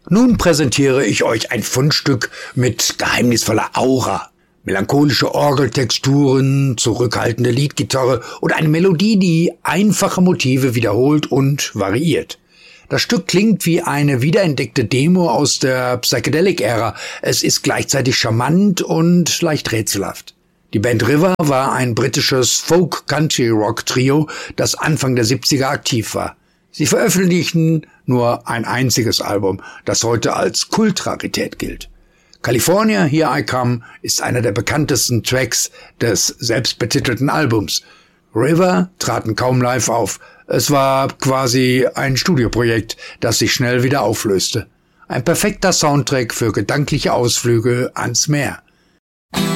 Nun präsentiere ich euch ein Fundstück mit geheimnisvoller Aura. Melancholische Orgeltexturen, zurückhaltende Leadgitarre und eine Melodie, die einfache Motive wiederholt und variiert. Das Stück klingt wie eine wiederentdeckte Demo aus der Psychedelic-Ära. Es ist gleichzeitig charmant und leicht rätselhaft. Die Band River war ein britisches Folk-Country-Rock-Trio, das Anfang der 70er aktiv war. Sie veröffentlichten nur ein einziges Album, das heute als Kultrarität gilt. California, Here I Come ist einer der bekanntesten Tracks des selbstbetitelten Albums. River traten kaum live auf. Es war quasi ein Studioprojekt, das sich schnell wieder auflöste. Ein perfekter Soundtrack für gedankliche Ausflüge ans Meer.